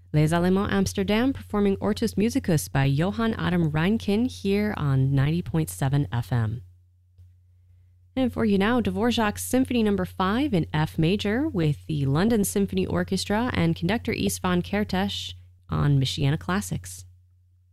Les Allemands Amsterdam performing Ortus Musicus by Johann Adam Reinkin here on 90.7 FM. And for you now, Dvorak's Symphony No. 5 in F major with the London Symphony Orchestra and conductor Istvan Kertész on Michiana Classics.